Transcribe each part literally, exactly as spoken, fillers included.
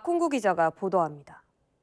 박홍구 기자가 보도합니다.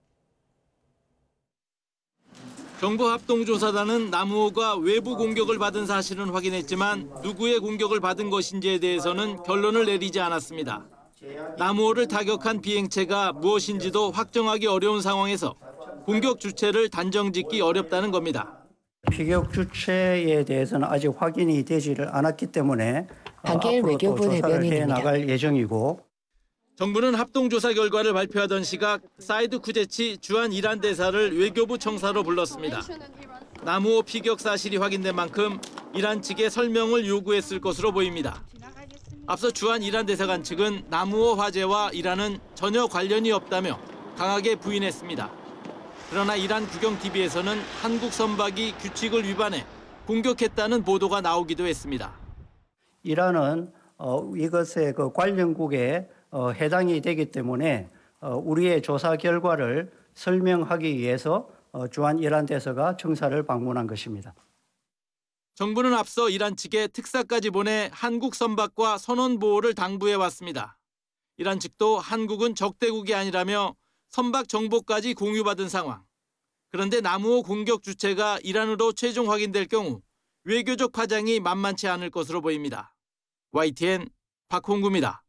정부 합동조사단은 남우호가 외부 공격을 받은 사실은 확인했지만 누구의 공격을 받은 것인지에 대해서는 결론을 내리지 않았습니다. 남우호를 타격한 비행체가 무엇인지도 확정하기 어려운 상황에서 공격 주체를 단정짓기 어렵다는 겁니다. 피격 주체에 대해서는 아직 확인이 되지를 않았기 때문에 박예일 외교부 대변인입니다. 나갈 예정이고. 정부는 합동조사 결과를 발표하던 시각 사이드 쿠제치 주한 이란 대사를 외교부 청사로 불렀습니다. 남우호 피격 사실이 확인된 만큼 이란 측에 설명을 요구했을 것으로 보입니다. 앞서 주한 이란 대사관 측은 남우호 화재와 이란은 전혀 관련이 없다며 강하게 부인했습니다. 그러나 이란 국영티비에서는 한국 선박이 규칙을 위반해 공격했다는 보도가 나오기도 했습니다. 이란은 어, 이것의 그 관련국에 어, 해당이 되기 때문에 어, 우리의 조사 결과를 설명하기 위해서 어, 주한 이란 대사가 청사를 방문한 것입니다. 정부는 앞서 이란 측에 특사까지 보내 한국 선박과 선원 보호를 당부해 왔습니다. 이란 측도 한국은 적대국이 아니라며 선박 정보까지 공유받은 상황. 그런데 남우호 공격 주체가 이란으로 최종 확인될 경우 외교적 파장이 만만치 않을 것으로 보입니다. 와이티엔 박홍구입니다.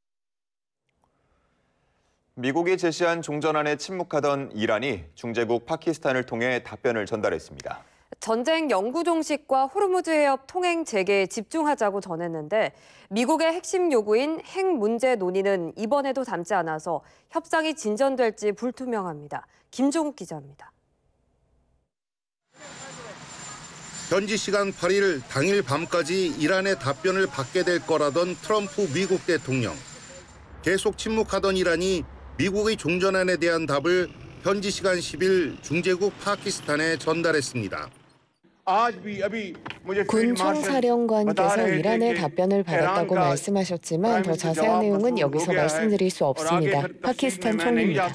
미국이 제시한 종전안에 침묵하던 이란이 중재국 파키스탄을 통해 답변을 전달했습니다. 전쟁 영구 종식과 호르무즈 해협 통행 재개에 집중하자고 전했는데 미국의 핵심 요구인 핵 문제 논의는 이번에도 담지 않아서 협상이 진전될지 불투명합니다. 김종욱 기자입니다. 현지 시간 팔 일 당일 밤까지 이란의 답변을 받게 될 거라던 트럼프 미국 대통령. 계속 침묵하던 이란이 미국의 종전안에 대한 답을 현지 시간 십 일 중재국 파키스탄에 전달했습니다. 군 총사령관께서 이란의 답변을 받았다고 말씀하셨지만 더 자세한 내용은 여기서 말씀드릴 수 없습니다. 파키스탄 총리입니다.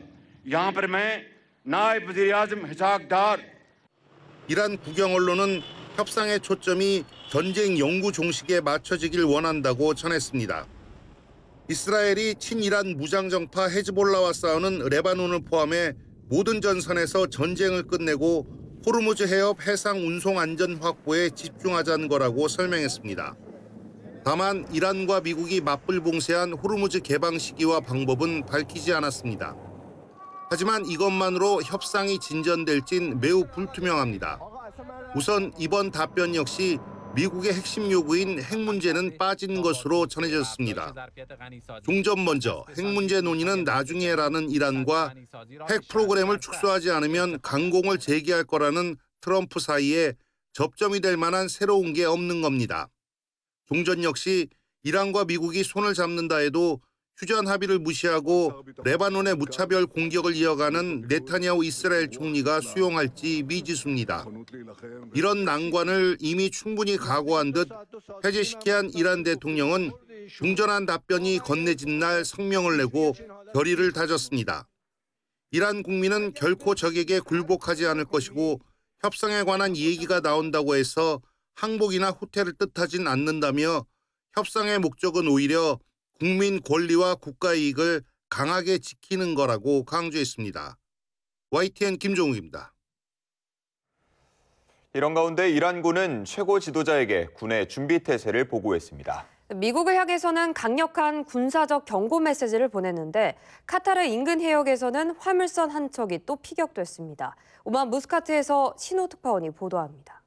이란 국영 언론은 협상의 초점이 전쟁 영구 종식에 맞춰지길 원한다고 전했습니다. 이스라엘이 친이란 무장정파 헤즈볼라와 싸우는 레바논을 포함해 모든 전선에서 전쟁을 끝내고 호르무즈 해협 해상 운송 안전 확보에 집중하자는 거라고 설명했습니다. 다만 이란과 미국이 맞불 봉쇄한 호르무즈 개방 시기와 방법은 밝히지 않았습니다. 하지만 이것만으로 협상이 진전될진 매우 불투명합니다. 우선 이번 답변 역시 미국의 핵심 요구인 핵 문제는 빠진 것으로 전해졌습니다. 종전 먼저, 핵 문제 논의는 나중에라는 이란과 핵 프로그램을 축소하지 않으면 강공을 재개할 거라는 트럼프 사이에 접점이 될 만한 새로운 게 없는 겁니다. 종전 역시 이란과 미국이 손을 잡는다 해도 휴전 합의를 무시하고 레바논의 무차별 공격을 이어가는 네타냐후 이스라엘 총리가 수용할지 미지수입니다. 이런 난관을 이미 충분히 각오한 듯 해제시켜야 한 이란 대통령은 종전안 답변이 건네진 날 성명을 내고 결의를 다졌습니다. 이란 국민은 결코 적에게 굴복하지 않을 것이고 협상에 관한 얘기가 나온다고 해서 항복이나 후퇴를 뜻하진 않는다며 협상의 목적은 오히려 국민 권리와 국가 이익을 강하게 지키는 거라고 강조했습니다. 와이티엔 김종욱입니다. 이런 가운데 이란군은 최고 지도자에게 군의 준비 태세를 보고했습니다. 미국을 향해서는 강력한 군사적 경고 메시지를 보냈는데 카타르 인근 해역에서는 화물선 한 척이 또 피격됐습니다. 오만 무스카트에서 신호특파원이 보도합니다.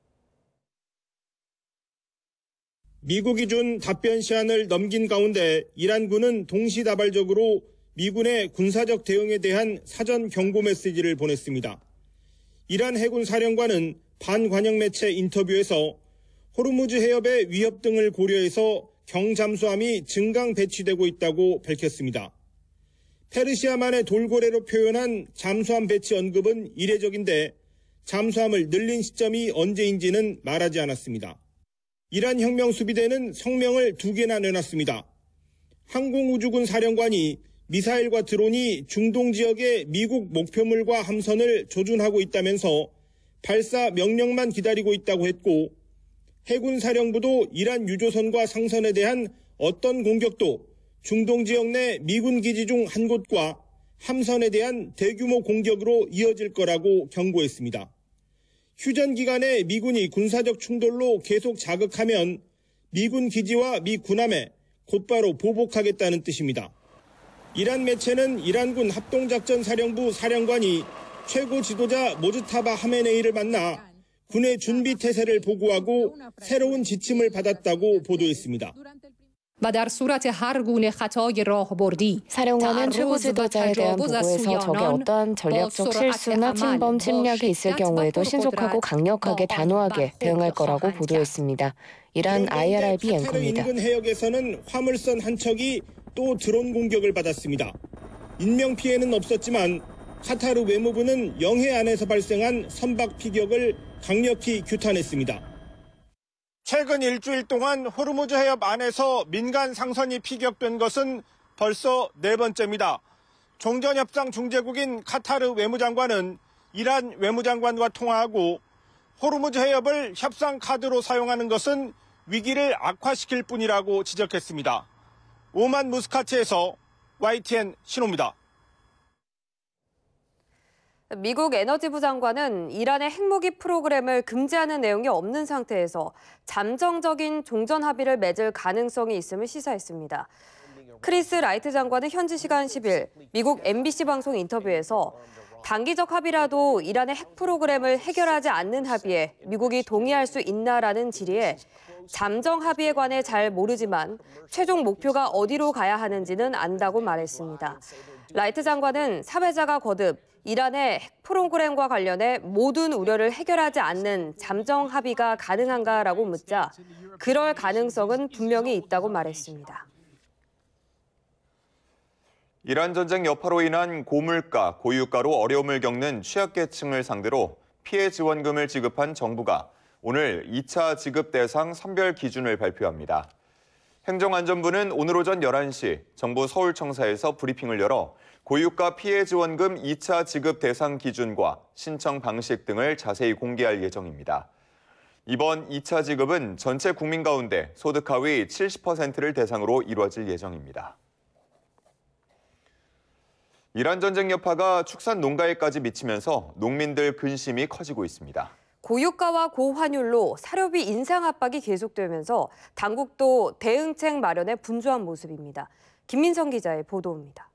미국이 준 답변 시한을 넘긴 가운데 이란군은 동시다발적으로 미군의 군사적 대응에 대한 사전 경고 메시지를 보냈습니다. 이란 해군 사령관은 반관영 매체 인터뷰에서 호르무즈 해협의 위협 등을 고려해서 경잠수함이 증강 배치되고 있다고 밝혔습니다. 페르시아만의 돌고래로 표현한 잠수함 배치 언급은 이례적인데 잠수함을 늘린 시점이 언제인지는 말하지 않았습니다. 이란 혁명수비대는 성명을 두 개나 내놨습니다. 항공우주군 사령관이 미사일과 드론이 중동 지역의 미국 목표물과 함선을 조준하고 있다면서 발사 명령만 기다리고 있다고 했고 해군 사령부도 이란 유조선과 상선에 대한 어떤 공격도 중동 지역 내 미군 기지 중 한 곳과 함선에 대한 대규모 공격으로 이어질 거라고 경고했습니다. 휴전 기간에 미군이 군사적 충돌로 계속 자극하면 미군 기지와 미 군함에 곧바로 보복하겠다는 뜻입니다. 이란 매체는 이란군 합동작전사령부 사령관이 최고 지도자 모즈타바 하메네이를 만나 군의 준비 태세를 보고하고 새로운 지침을 받았다고 보도했습니다. 사령관은 최고 지도자에 대한 보고에서 적의 어떠한 전략적 실수나 침범 침략이 있을 경우에도 신속하고 강력하게 단호하게 대응할 거라고 보도했습니다. 이란 아이알아이비 앵커입니다. 인근 해역에서는 화물선 한 척이 또 드론 공격을 받았습니다. 인명 피해는 없었지만 카타르 외무부는 영해 안에서 발생한 선박 피격을 강력히 규탄했습니다. 최근 일주일 동안 호르무즈 해협 안에서 민간 상선이 피격된 것은 벌써 네 번째입니다. 종전협상 중재국인 카타르 외무장관은 이란 외무장관과 통화하고 호르무즈 해협을 협상 카드로 사용하는 것은 위기를 악화시킬 뿐이라고 지적했습니다. 오만 무스카트에서 와이티엔 신호입니다. 미국 에너지부 장관은 이란의 핵무기 프로그램을 금지하는 내용이 없는 상태에서 잠정적인 종전 합의를 맺을 가능성이 있음을 시사했습니다. 크리스 라이트 장관은 현지 시간 십 일 미국 엠비씨 방송 인터뷰에서 단기적 합의라도 이란의 핵 프로그램을 해결하지 않는 합의에 미국이 동의할 수 있나라는 질의에 잠정 합의에 관해 잘 모르지만 최종 목표가 어디로 가야 하는지는 안다고 말했습니다. 라이트 장관은 사회자가 거듭 이란의 핵 프로그램과 관련해 모든 우려를 해결하지 않는 잠정 합의가 가능한가라고 묻자 그럴 가능성은 분명히 있다고 말했습니다. 이란 전쟁 여파로 인한 고물가, 고유가로 어려움을 겪는 취약계층을 상대로 피해 지원금을 지급한 정부가 오늘 이 차 지급 대상 선별 기준을 발표합니다. 행정안전부는 오늘 오전 열한 시 정부 서울청사에서 브리핑을 열어 고유가 피해 지원금 이 차 지급 대상 기준과 신청 방식 등을 자세히 공개할 예정입니다. 이번 이 차 지급은 전체 국민 가운데 소득 하위 칠십 퍼센트를 대상으로 이루어질 예정입니다. 이란 전쟁 여파가 축산 농가에까지 미치면서 농민들 근심이 커지고 있습니다. 고유가와 고환율로 사료비 인상 압박이 계속되면서 당국도 대응책 마련에 분주한 모습입니다. 김민성 기자의 보도입니다.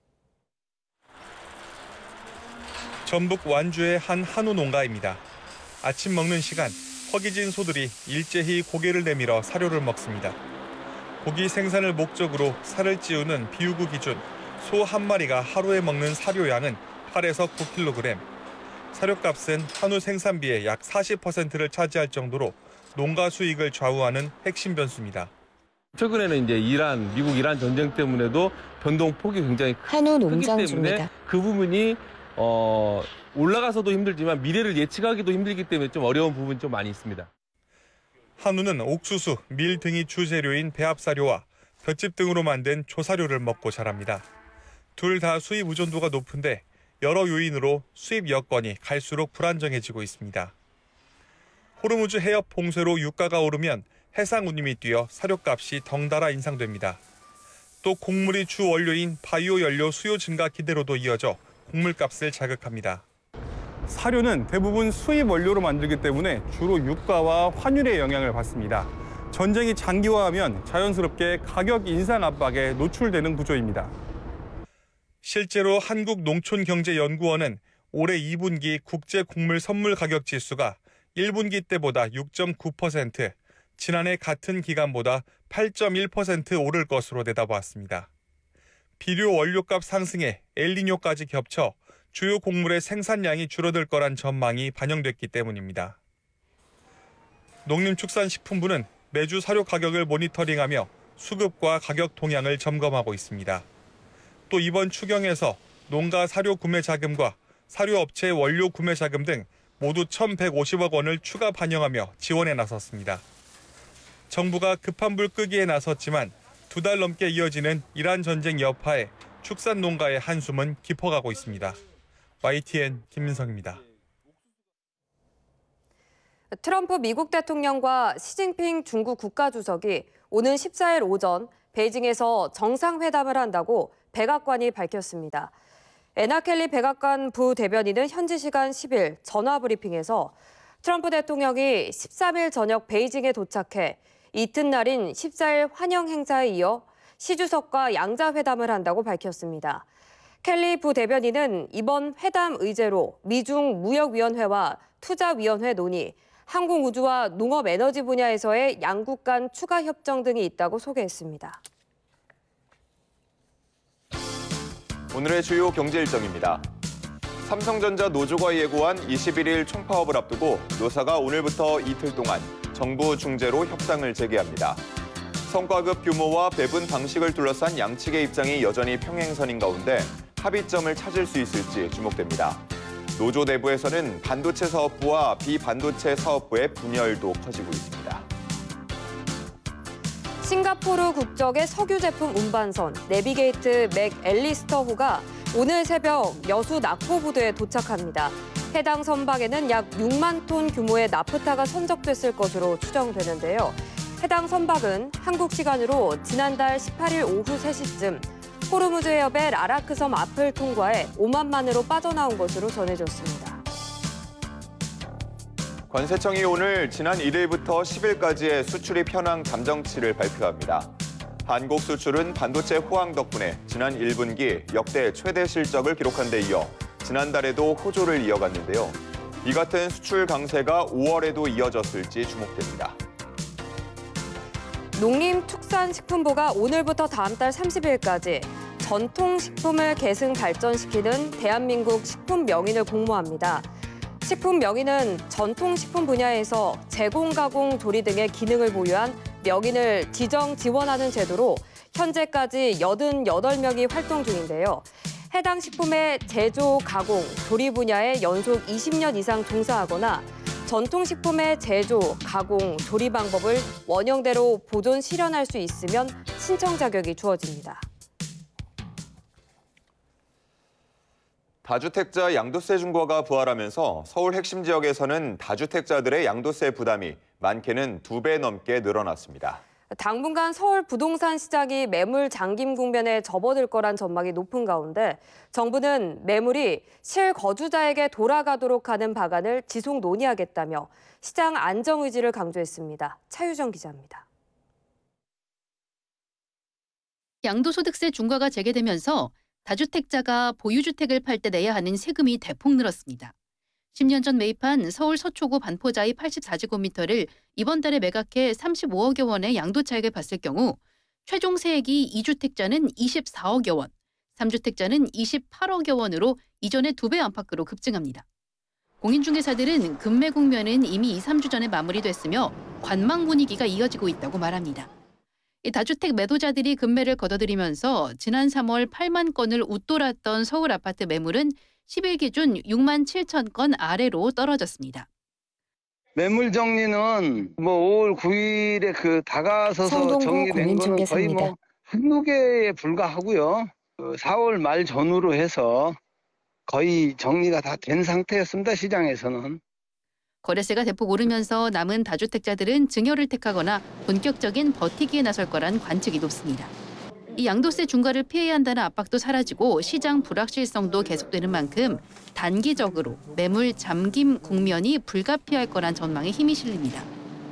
전북 완주의 한 한우 농가입니다. 아침 먹는 시간, 허기진 소들이 일제히 고개를 내밀어 사료를 먹습니다. 고기 생산을 목적으로 살을 찌우는 비유구 기준 소 한 마리가 하루에 먹는 사료량은 팔에서 구 킬로그램. 사료값은 한우 생산비의 약 사십 퍼센트를 차지할 정도로 농가 수익을 좌우하는 핵심 변수입니다. 최근에는 이제 이란, 미국 이란 전쟁 때문에도 변동폭이 굉장히 한우 크기 농장주입니다. 때문에 그 부분이 어, 올라가서도 힘들지만 미래를 예측하기도 힘들기 때문에 좀 어려운 부분이 좀 많이 있습니다. 한우는 옥수수, 밀 등이 주재료인 배합사료와 볏짚 등으로 만든 조사료를 먹고 자랍니다. 둘 다 수입 의존도가 높은데 여러 요인으로 수입 여건이 갈수록 불안정해지고 있습니다. 호르무즈 해협 봉쇄로 유가가 오르면 해상 운임이 뛰어 사료값이 덩달아 인상됩니다. 또 곡물이 주 원료인 바이오 연료 수요 증가 기대로도 이어져 곡물값을 자극합니다. 사료는 대부분 수입 원료로 만들기 때문에 주로 유가와 환율의 영향을 받습니다. 전쟁이 장기화하면 자연스럽게 가격 인상 압박에 노출되는 구조입니다. 실제로 한국농촌경제연구원은 올해 이 분기 국제 곡물 선물 가격 지수가 일 분기 때보다 육 점 구 퍼센트, 지난해 같은 기간보다 팔 점 일 퍼센트 오를 것으로 내다보았습니다. 비료 원료값 상승에 엘니뇨까지 겹쳐 주요 곡물의 생산량이 줄어들 거란 전망이 반영됐기 때문입니다. 농림축산식품부는 매주 사료 가격을 모니터링하며 수급과 가격 동향을 점검하고 있습니다. 또 이번 추경에서 농가 사료 구매 자금과 사료업체 원료 구매 자금 등 모두 천백오십억 원을 추가 반영하며 지원에 나섰습니다. 정부가 급한 불 끄기에 나섰지만 두 달 넘게 이어지는 이란 전쟁 여파에 축산 농가의 한숨은 깊어가고 있습니다. 와이티엔 김민성입니다. 트럼프 미국 대통령과 시진핑 중국 국가주석이 오는 십사 일 오전 베이징에서 정상회담을 한다고 백악관이 밝혔습니다. 애나켈리 백악관 부대변인은 현지 시간 십 일 전화 브리핑에서 트럼프 대통령이 십삼 일 저녁 베이징에 도착해 이튿날인 십사 일 환영 행사에 이어 시 주석과 양자회담을 한다고 밝혔습니다. 켈리 부대변인은 이번 회담 의제로 미중 무역위원회와 투자위원회 논의, 항공우주와 농업에너지 분야에서의 양국 간 추가 협정 등이 있다고 소개했습니다. 오늘의 주요 경제 일정입니다. 삼성전자 노조가 예고한 이십일 일 총파업을 앞두고 노사가 오늘부터 이틀 동안 정부 중재로 협상을 재개합니다. 성과급 규모와 배분 방식을 둘러싼 양측의 입장이 여전히 평행선인 가운데 합의점을 찾을 수 있을지 주목됩니다. 노조 내부에서는 반도체 사업부와 비반도체 사업부의 분열도 커지고 있습니다. 싱가포르 국적의 석유 제품 운반선 내비게이트 맥 앨리스터호가 오늘 새벽 여수 낙포부두에 도착합니다. 해당 선박에는 약 육만 톤 규모의 나프타가 선적됐을 것으로 추정되는데요. 해당 선박은 한국 시간으로 지난달 십팔 일 오후 세 시쯤 호르무즈 해협의 라라크섬 앞을 통과해 오만만으로 빠져나온 것으로 전해졌습니다. 관세청이 오늘 지난 일 일부터 십 일까지의 수출입 현황 잠정치를 발표합니다. 한국 수출은 반도체 호황 덕분에 지난 일 분기 역대 최대 실적을 기록한 데 이어 지난달에도 호조를 이어갔는데요. 이 같은 수출 강세가 오월에도 이어졌을지 주목됩니다. 농림축산식품부가 오늘부터 다음 달 삼십 일까지 전통식품을 계승 발전시키는 대한민국 식품 명인을 공모합니다. 식품 명인은 전통식품 분야에서 제공, 가공, 조리 등의 기능을 보유한 명인을 지정 지원하는 제도로 현재까지 여든여덟 명이 활동 중인데요. 해당 식품의 제조, 가공, 조리 분야에 연속 이십 년 이상 종사하거나 전통식품의 제조, 가공, 조리 방법을 원형대로 보존 실현할 수 있으면 신청 자격이 주어집니다. 다주택자 양도세 중과가 부활하면서 서울 핵심 지역에서는 다주택자들의 양도세 부담이 많게는 두 배 넘게 늘어났습니다. 당분간 서울 부동산 시장이 매물 잠김 국면에 접어들 거란 전망이 높은 가운데 정부는 매물이 실거주자에게 돌아가도록 하는 방안을 지속 논의하겠다며 시장 안정 의지를 강조했습니다. 차유정 기자입니다. 양도소득세 중과가 재개되면서 다주택자가 보유주택을 팔 때 내야 하는 세금이 대폭 늘었습니다. 십 년 전 매입한 서울 서초구 반포자이 팔십사 제곱미터를 이번 달에 매각해 삼십오억여 원의 양도차익을 봤을 경우 최종 세액이 이 주택자는 이십사억여 원, 삼 주택자는 이십팔억여 원으로 이전의 두 배 안팎으로 급증합니다. 공인중개사들은 급매 국면은 이미 이, 삼 주 전에 마무리됐으며 관망 분위기가 이어지고 있다고 말합니다. 이 다주택 매도자들이 급매를 거둬들이면서 지난 삼월 팔만 건을 웃돌았던 서울 아파트 매물은 십 일 기준 육만 칠천 건 아래로 떨어졌습니다. 매물 정리는 뭐 오월 구일에 그 다가서서 정리된 거는 거의 뭐 한두 개에 불과하고요. 사월 말 전후로 해서 거의 정리가 다 된 상태였습니다. 시장에서는. 거래세가 대폭 오르면서 남은 다주택자들은 증여를 택하거나 본격적인 버티기에 나설 거란 관측이 높습니다. 이 양도세 중과를 피해야 한다는 압박도 사라지고 시장 불확실성도 계속되는 만큼 단기적으로 매물 잠김 국면이 불가피할 거란 전망에 힘이 실립니다.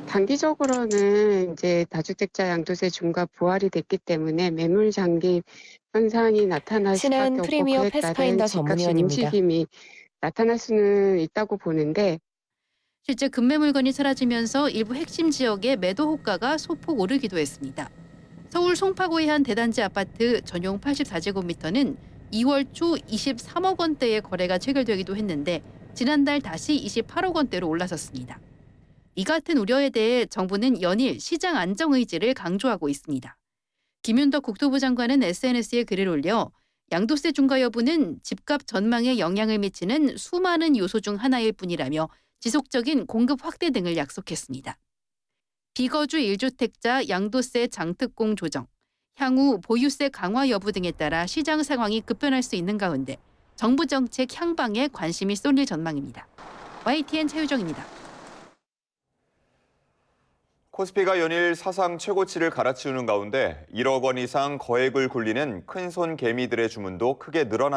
단기적으로는 이제 다주택자 양도세 중과 부활이 됐기 때문에 매물 잠김 현상이 나타날 수밖에 없고 프리미어 그에 패스파인더 따른 집값 움직임이 나타날 수는 있다고 보는데 실제 급매 물건이 사라지면서 일부 핵심 지역의 매도 호가가 소폭 오르기도 했습니다. 서울 송파구의 한 대단지 아파트 전용 팔십사 제곱미터는 이월 초 이십삼억 원대의 거래가 체결되기도 했는데 지난달 다시 이십팔억 원대로 올라섰습니다. 이 같은 우려에 대해 정부는 연일 시장 안정 의지를 강조하고 있습니다. 김윤덕 국토부 장관은 에스엔에스에 글을 올려 양도세 중과 여부는 집값 전망에 영향을 미치는 수많은 요소 중 하나일 뿐이라며 지속적인 공급 확대 등을 약속했습니다. 비거주 일 주택자 양도세 장특공 조정, 향후 보유세 강화 여부 등에 따라 시장 상황이 급변할 수 있는 가운데 정부 정책 향방에 관심이 쏠릴 전망입니다. 와이티엔 차유정입니다. 코스피가 연일 사상 최고치를 갈아치우는 가운데 일억 원 이상 거액을 굴리는 큰손 개미들의 주문도 크게 늘어난